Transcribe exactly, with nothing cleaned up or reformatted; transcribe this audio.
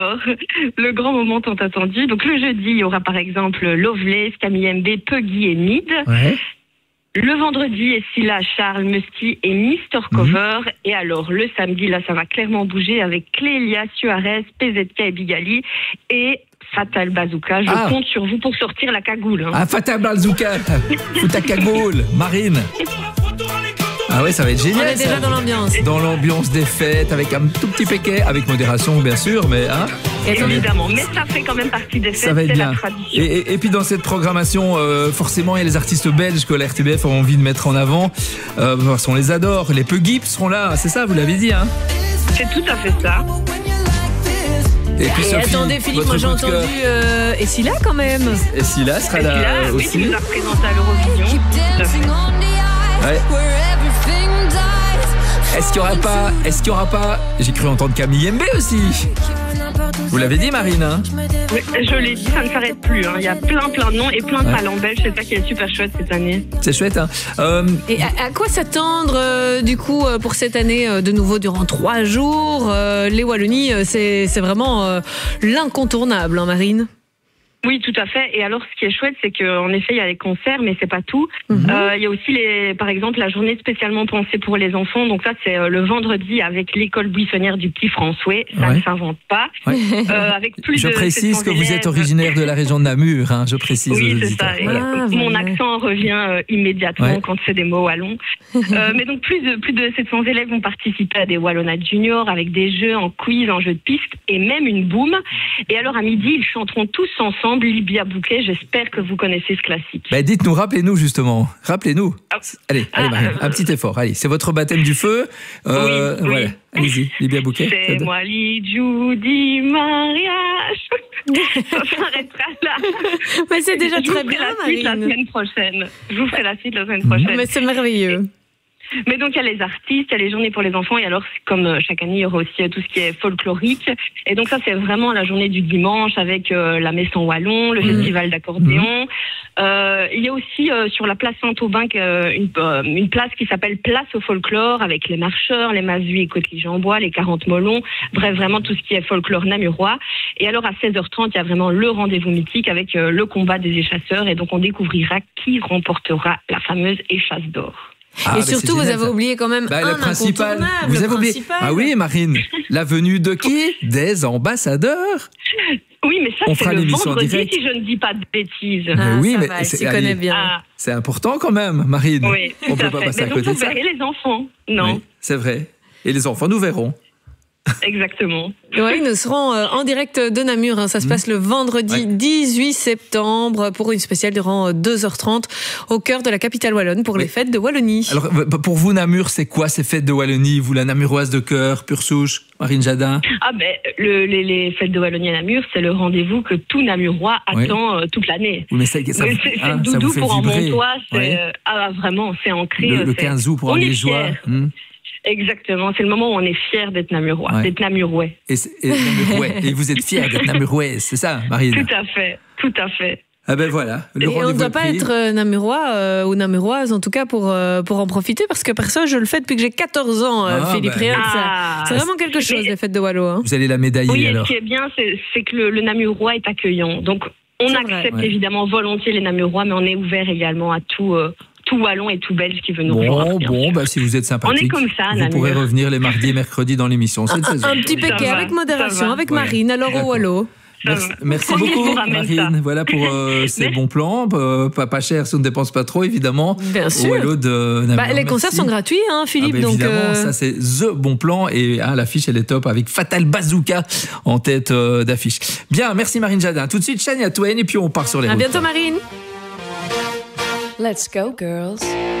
Le grand moment tant attendu. Donc le jeudi, il y aura par exemple Loveless, Camille M B, Puggy et Mid. Ouais. Le vendredi, Essila, Charles, Musty et Mister Cover. Mmh. Et alors, le samedi, là, ça va clairement bouger avec Clélia, Suarez, P Z K et Bigali. Et Fatal Bazooka. Je ah. compte sur vous pour sortir la cagoule. Hein. Ah, Fatal Bazooka. Fous ta cagoule, Marine. Ah ouais, ça va être génial. On est déjà ça. dans l'ambiance. Dans l'ambiance des fêtes, avec un tout petit péquet, avec modération bien sûr, mais hein. Évidemment, mais ça fait quand même partie des fêtes, ça va être c'est bien. La tradition. Et, et, et puis dans cette programmation, euh, forcément, il y a les artistes belges que la R T B F a envie de mettre en avant. Euh, parce qu'on les adore. Les Puggy seront là, c'est ça, vous l'avez dit, hein. C'est tout à fait ça. Et puis et Sophie, attendez Philippe, moi j'ai entendu euh, Essila quand même. Essila sera là Essila, aussi. Oui, qui nous a présenté à l'Eurovision. Tout à fait. Ouais. Est-ce qu'il y aura pas, est-ce qu'il y aura pas, j'ai cru entendre Camille M B aussi. Vous l'avez dit, Marine, hein? Oui, je l'ai dit, ça ne s'arrête plus. Hein. Il y a plein, plein de noms et plein de ouais. talents belges. C'est ça qui est super chouette cette année. C'est chouette, hein. Euh... Et à, à quoi s'attendre, euh, du coup, euh, pour cette année, euh, de nouveau durant trois jours euh, les Wallonies, euh, c'est, c'est vraiment euh, l'incontournable, hein, Marine? Oui, tout à fait. Et alors, ce qui est chouette, c'est qu'en effet, il y a les concerts, mais c'est pas tout. Mm-hmm. Euh, il y a aussi, les, par exemple, la journée spécialement pensée pour les enfants. Donc ça, c'est euh, le vendredi avec l'école buissonnière du Petit François. Ça ouais. ne s'invente pas. Ouais. Euh, avec plus je de précise que élèves. Vous êtes originaire de la région de Namur. Hein, je précise. Oui, c'est ça. Voilà. Ah, Mon voilà. accent revient euh, immédiatement ouais. quand c'est des mots wallons. euh, mais donc, plus de, plus de sept cents élèves vont participer à des Wallonnades Junior avec des jeux en quiz, en jeu de piste et même une boum. Et alors, à midi, ils chanteront tous ensemble Libia Bouquet, j'espère que vous connaissez ce classique. Bah dites-nous, rappelez-nous justement, rappelez-nous. Ah. Allez, allez ah, Marie, euh, un petit effort, allez, c'est votre baptême du feu. Euh, oui, voilà. oui. Allez-y, Libia Bouquet. C'est ça moi, Judy, mariage. Ça s'arrêtera là. Mais c'est déjà je très vous bien, la suite Marine. la semaine prochaine. Je vous ferai la suite la semaine prochaine. Mais c'est merveilleux. Mais donc, il y a les artistes, il y a les journées pour les enfants, et alors, comme chaque année, il y aura aussi tout ce qui est folklorique. Et donc, ça, c'est vraiment la journée du dimanche avec euh, la messe en wallon, le mmh. festival d'accordéon. Mmh. Euh, il y a aussi, euh, sur la place Saint-Aubin, euh, une, euh, une place qui s'appelle Place au folklore, avec les marcheurs, les mazuis et coqueliges en bois, les quarante molons, bref, vraiment tout ce qui est folklore namurois. Et alors, à seize heures trente, il y a vraiment le rendez-vous mythique avec euh, le combat des échasseurs, et donc, on découvrira qui remportera la fameuse échasse d'or. Ah, et bah surtout, génial, vous avez ça. oublié quand même bah, un le principal. incontournable. Vous avez oublié. Principal. Ah oui, Marine, la venue de qui? Des ambassadeurs. Oui, mais ça, on c'est fera le l'émission vendredi, direct. si je ne dis pas de bêtises. Ah, mais oui, ça mais va, c'est, tu allez, connais bien. Ah. C'est important quand même, Marine. Oui, on peut pas fait. passer mais à côté donc, de ça. vous verrez les enfants, non? Oui, c'est vrai. Et les enfants nous verront. Exactement. Oui, nous serons euh, en direct de Namur. Hein. Ça se mmh. passe le vendredi ouais. dix-huit septembre pour une spéciale durant deux heures trente au cœur de la capitale wallonne pour oui. les fêtes de Wallonie. Alors, pour vous, Namur, c'est quoi ces fêtes de Wallonie? Vous, la namuroise de cœur, pure souche, Marine Jadin? Ah ben, le, les, les fêtes de Wallonie à Namur, c'est le rendez-vous que tout Namurois attend oui. euh, toute l'année. Oui, mais ça, ça, mais c'est, hein, c'est doudou ça pour un Montois, c'est ouais. euh, ah, vraiment, c'est ancré. Le, le c'est, quinze août pour un liégeois. Exactement, c'est le moment où on est fier d'être namurois, ouais. d'être namurouais. Et, et, namurouais. Et vous êtes fier d'être namurouaise, c'est ça, Marine? Tout à fait, tout à fait. Ah ben voilà. Le et on ne doit pas pris. être namurois euh, ou namuroise, en tout cas, pour, euh, pour en profiter, parce que perso, je le fais depuis que j'ai quatorze ans, euh, ah, Philippe ben, Réal. Ah, c'est vraiment quelque chose, mais, les fêtes de Wallo. Hein. Vous allez la médailler oui, alors. Ce qui est bien, c'est, c'est que le, le namurois est accueillant. Donc, on c'est accepte vrai, ouais. évidemment volontiers les namurois, mais on est ouvert également à tout... Euh, tout wallon et tout belge qui veut nous bon, rejoindre. Bon, bah, si vous êtes sympathique, on est comme ça, vous Namur. pourrez revenir les mardis et mercredis dans l'émission. Cette un, saison. un petit péquet avec modération, avec ouais. Marine, alors au Wallo. Merci, merci beaucoup, Marine. Ça. Voilà pour euh, ces bons plans. Euh, pas, pas cher si on ne dépense pas trop, évidemment. Bien sûr. Au Wallo de Namur. Bah, les concerts merci. sont gratuits, hein, Philippe. Ah bah, donc évidemment, euh... ça c'est the bon plan. Et hein, l'affiche, elle est top avec Fatal Bazooka en tête euh, d'affiche. Bien, merci Marine Jadin. Tout de suite, Shania Twain et puis on part sur les à routes. À bientôt, Marine. Let's go, girls.